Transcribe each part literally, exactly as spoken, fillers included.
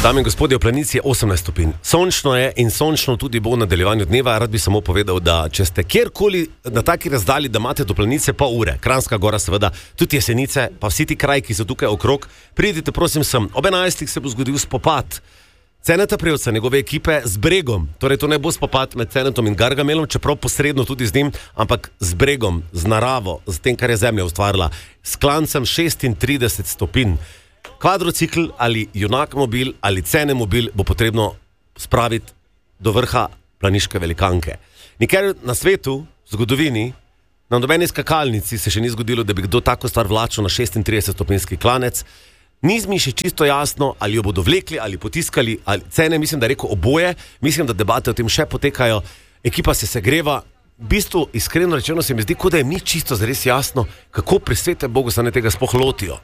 Dame in gospodje, v Planici je osemnajst stopinj. Sončno je in sončno tudi bo v nadaljevanju dneva. Rad bi samo povedal, da če ste kjerkoli na taki razdalji, da imate do Planice pol ure, Kranjska Gora seveda, tudi Jesenice, pa vsi ti kraji, ki so tukaj okrog, pridite prosim sem. Ob enajstih se bo zgodil spopad Ceneta Prevca, njegove ekipe z Bregom. Torej to ne bo spopad med Cenetom in Gargamelom, čeprav posredno tudi z njim, ampak z Bregom, z naravo, z tem, kar je zemlja ustvarila. S klancem šestintrideset stopinj. Kvadrocikl ali junak mobil ali cene mobil bo potrebno spraviti do vrha planiške velikanke. Nikjer na svetu, v zgodovini, na nobeni skakalnici se še ni zgodilo, da bi kdo tako stvar vlačil na šestintrideset stopinjski klanec. Ni mi še čisto jasno, ali jo bodo vlekli ali potiskali, ali cene, mislim, da je rekel oboje, mislim, da debate o tem še potekajo, ekipa se segreva. V bistvu, iskreno rečeno, se mi zdi, kot da jim ni čisto zares jasno, kako pri svetem Bogu se ne tega sploh lotijo.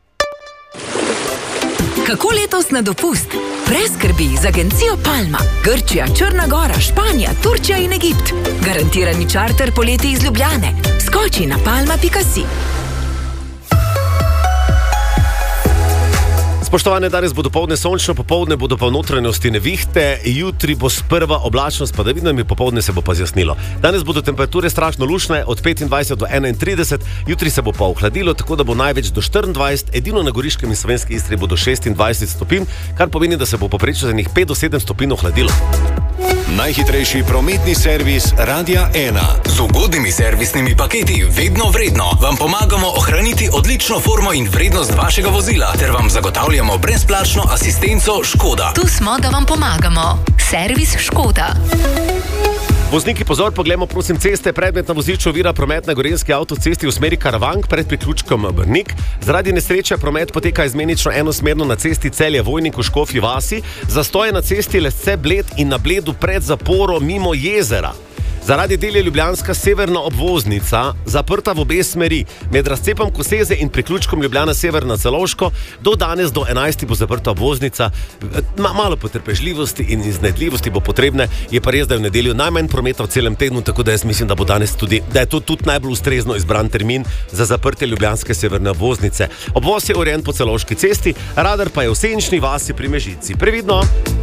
Kako letos na dopust? Brez skrbi z agencijo Palma. Grčija, Črna Gora, Španija, Turčija in Egipt. Garantirani čarter poleti iz Ljubljane. Skoči na palma pika si. Spoštovane, danes bo dopoldne sončno, popoldne bodo pa v notranjosti nevihte, jutri bo sprva oblačnost s padavinami, popoldne se bo pa zjasnilo. Danes bodo temperature strašno lušne, od petindvajset do enaintrideset, jutri se bo pa ohladilo, tako da bo največ do štiriindvajset, edino na Goriškem in Slovenski Istri bo do šestindvajset stopinj, kar pomeni, da se bo povprečno za njih pet do sedem stopinj ohladilo. Najhitrejši prometni servis Radia ena. Z ugodnimi servisnimi paketi vedno vredno vam pomagamo ohraniti odlično formo in vrednost vašega vozila ter vam zagotavljamo brezplačno asistenco Škoda. Tu smo, da vam pomagamo. Servis Škoda. Vozniki, pozor, poglejmo prosim ceste. Predmet na vozišču ovira promet na Gorenjski avtocesti v smeri Karavank pred priključkom Brnik. Zaradi nesreče promet poteka izmenično enosmerno na cesti Celje-Vojnik v Škofji vasi. Zastoj na cesti Lesce Bled in na Bledu pred zaporo mimo jezera. Zaradi del je ljubljanska severna obvoznica zaprta v obe smeri. Med razcepom Koseze in priključkom Ljubljana sever na Celovško do danes do enajstih bo zaprta obvoznica. Ma, malo potrpežljivosti in iznajdljivosti bo potrebne, je pa res, da je v nedeljo najmanj prometa v celem tednu, tako da jaz mislim, da bo danes tudi, da je to tudi najbolj ustrezno izbran termin za zaprtje ljubljanske severne obvoznice. Obvoz je urejen po Celovški cesti, radar pa je v Senčni vasi pri Mežici. Previdno!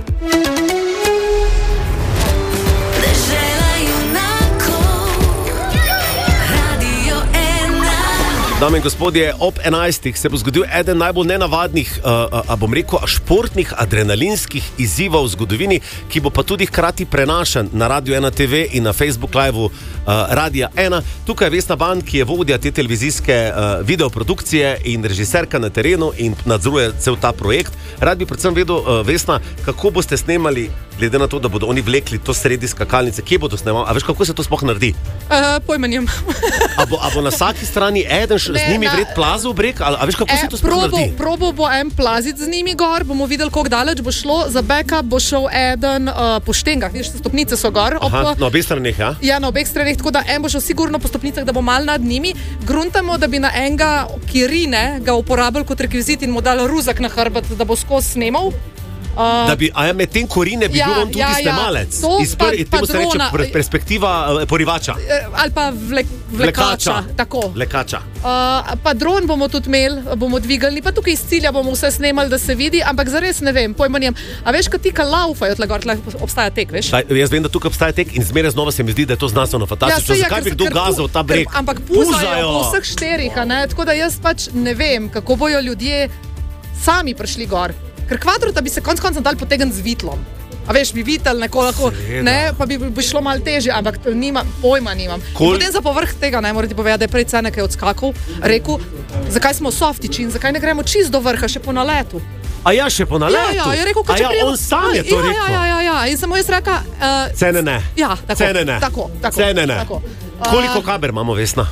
Dame in gospodje, ob enajstih se bo zgodil eden najbolj nenavadnih, uh, a bom rekel, športnih, adrenalinskih izzivov v zgodovini, ki bo pa tudi hkrati prenašan na Radio ena te ve in na Facebook live uh, Radia ena. Tukaj je Vesna Ban, ki je vodja te televizijske uh, videoprodukcije in režiserka na terenu in nadzoruje cel ta projekt. Rad bi predvsem vedel, uh, Vesna, kako boste snemali, glede na to, da bodo oni vlekli to sredi skakalnice, kje bodo snemali? A veš, kako se to sploh naredi? Uh, pojma nimam. a, bo, a bo na vsaki strani eden š, z njimi vred plazil breg? A, a veš, kako e, se to sploh probo, naredi? Probo bo en plazit z njimi gor, bomo videli, koliko daleč bo šlo. Za backup bo šel eden uh, po štengah, vidiš, stopnice so gor. Aha, na obeh straneh, ja? Ja, na obeh straneh, tako da en bo šel sigurno po stopnicah, da bo mal nad njimi. Gruntamo, da bi na enega Kirine ga uporabili kot rekvizit in mu dali ruzak na hrbet, da bo skozi snemal. Uh, da bi, a ja, med tem Korine bi ja, bil on tudi ja, snemalec. Ja, iz pr, pa, pa drona, se reče perspektiva uh, porivača. Ali pa vlek, vlekača. Vlekača. Tako. Vlekača. Uh, pa dron bomo tudi imeli, bomo dvigali, pa tukaj iz cilja bomo vse snemali, da se vidi, ampak zares ne vem, pojma nijem. A veš, kad ti ka laufajo, tle gor, tle obstaja tek, veš? Taj, jaz vem, da tukaj obstaja tek in zmeraj znova se mi zdi, da je to znanstveno fantastično. Ja, zakaj bi kdo gazal ta breg? Ampak puzajo po vseh šterih, a ne? Tako da jaz pač ne vem, kako bojo ljudje sami prišli gor. Ker kvadrota bi se konc koncem dal potegniti z vitlom. A veš, bi vitel nekoliko, ne, pa bi, bi šlo malo težje, ampak nima, pojma nimam. Kol... Potem za povrh tega, ne, morate povedati, da je prej Cene kaj odskakal, rekel, zakaj smo softiči in zakaj ne gremo čist do vrha, še po naletu. A ja, še po naletu? Ja, ja, je rekel, a ja, prijemo... on sam je to ja, rekel? Ja, ja, ja, ja, in sem mu jaz reka... Uh, Cene ne. Ja, tako. Cene ne. Tako, tako. Cene ne. Tako. Koliko kamer imamo, Vesna?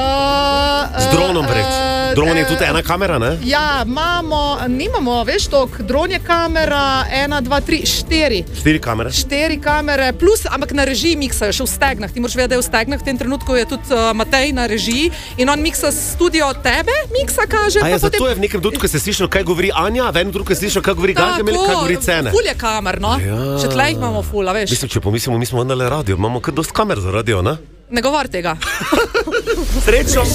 Uh, Z dronom vred. Dron je tudi ena kamera, ne? Ja, imamo, nimamo, veš tok, dron je kamera, ena, dva, tri, štiri. Štiri kamere? Štiri kamere, plus, ampak na režiji miksajo še v stegnah. Ti moraš vedeti, da je v stegnah, v tem trenutku je tudi uh, Matej na režiji in on miksa studio tebe, miksa kaže. A ja, potem... zato je v nekem trenutku se slišalo, kaj govori Anja, v enem trenutku se slišalo, kaj govori Gargamel, kaj govori Cene. Ful je kamer, no? Ja. Še tleh imamo ful, a veš? Mislim, če pomislimo, mi smo vendar radio, imamo kar dost kamer za radio, ne? Ne govor tega. Srečno!